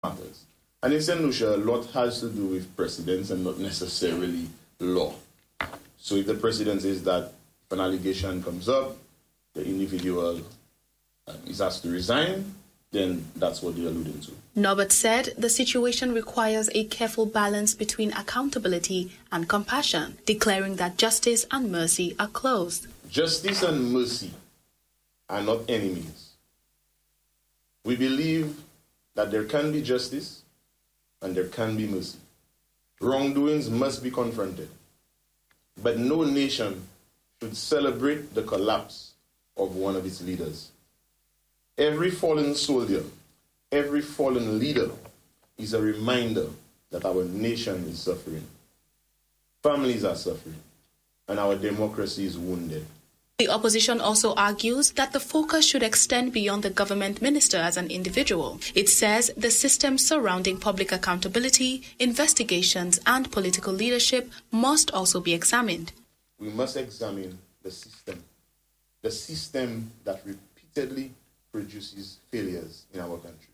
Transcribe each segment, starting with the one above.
matters. And in St. Lucia, a lot has to do with precedents and not necessarily law. So if the precedent is that if an allegation comes up, the individual is asked to resign, then that's what they're alluding to. Norbert said the situation requires a careful balance between accountability and compassion, declaring that justice and mercy are close. Justice and mercy are not enemies. We believe that there can be justice and there can be mercy. Wrongdoings must be confronted. But no nation should celebrate the collapse of one of its leaders. Every fallen soldier, every fallen leader is a reminder that our nation is suffering. Families are suffering, and our democracy is wounded. The opposition also argues that the focus should extend beyond the government minister as an individual. It says the systems surrounding public accountability, investigations, and political leadership must also be examined. We must examine the system that repeatedly produces failures in our country.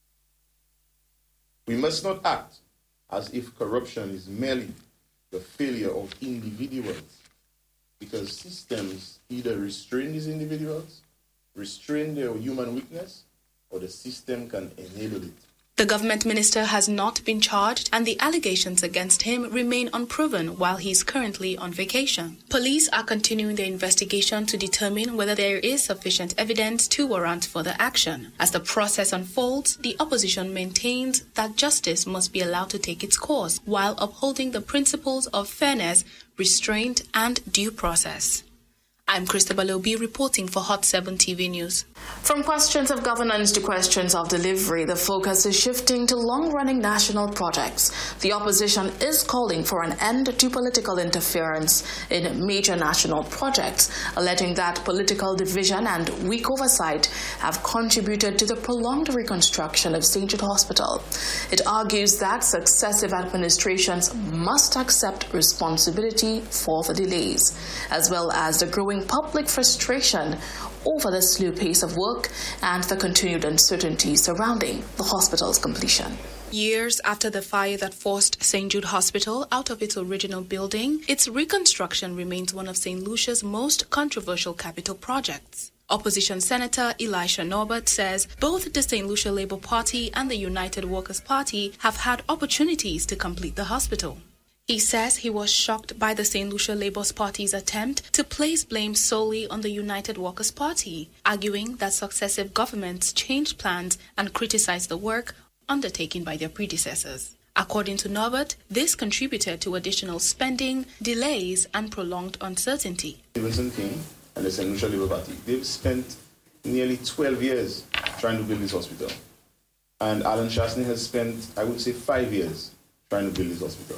We must not act as if corruption is merely the failure of individuals, because systems either restrain these individuals, restrain their human weakness, or the system can enable it. The government minister has not been charged, and the allegations against him remain unproven while he is currently on vacation. Police are continuing their investigation to determine whether there is sufficient evidence to warrant further action. As the process unfolds, the opposition maintains that justice must be allowed to take its course while upholding the principles of fairness, restraint, and due process. I'm Christabel Obi reporting for Hot 7 TV News. From questions of governance to questions of delivery, the focus is shifting to long-running national projects. The opposition is calling for an end to political interference in major national projects, alleging that political division and weak oversight have contributed to the prolonged reconstruction of St. Jude Hospital. It argues that successive administrations must accept responsibility for the delays, as well as the growing public frustration over the slow pace of work and the continued uncertainty surrounding the hospital's completion. Years after the fire that forced St. Jude Hospital out of its original building, its reconstruction remains one of St. Lucia's most controversial capital projects. Opposition Senator Elisha Norbert says both the St. Lucia Labour Party and the United Workers' Party have had opportunities to complete the hospital. He says he was shocked by the St. Lucia Labour Party's attempt to place blame solely on the United Workers' Party, arguing that successive governments changed plans and criticized the work undertaken by their predecessors. According to Norbert, this contributed to additional spending, delays, and prolonged uncertainty. Stephenson King and the St. Lucia Labour Party, they've spent nearly 12 years trying to build this hospital. And Alan Chasney has spent, I would say, 5 years trying to build this hospital.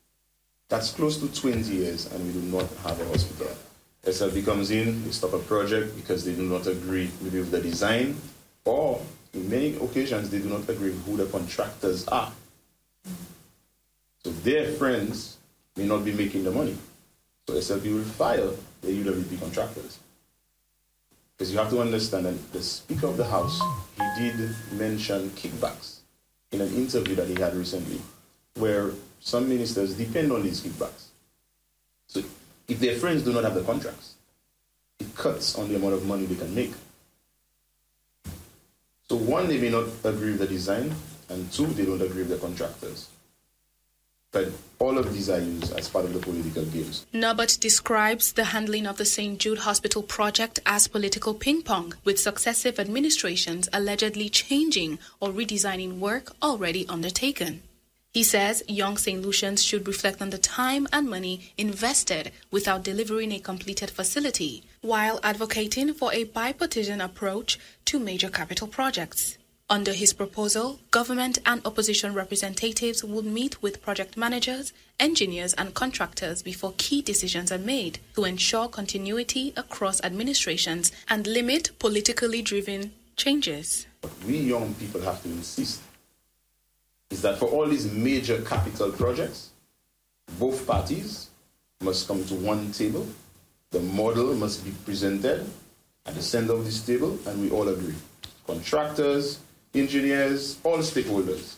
That's close to 20 years, and we do not have a hospital. SLB comes in, they stop a project because they do not agree with the design, or in many occasions, they do not agree with who the contractors are. So their friends may not be making the money. So SLB will fire the UWP contractors. Because you have to understand that the Speaker of the House, he did mention kickbacks in an interview that he had recently, where some ministers depend on these kickbacks. So if their friends do not have the contracts, it cuts on the amount of money they can make. So one, they may not agree with the design, and two, they don't agree with the contractors. But all of these are used as part of the political games. Norbert describes the handling of the St. Jude Hospital project as political ping-pong, with successive administrations allegedly changing or redesigning work already undertaken. He says young St. Lucians should reflect on the time and money invested without delivering a completed facility, while advocating for a bipartisan approach to major capital projects. Under his proposal, government and opposition representatives would meet with project managers, engineers, and contractors before key decisions are made to ensure continuity across administrations and limit politically driven changes. What we young people have to insist is that for all these major capital projects, both parties must come to one table, the model must be presented at the center of this table, and we all agree. Contractors, engineers, all stakeholders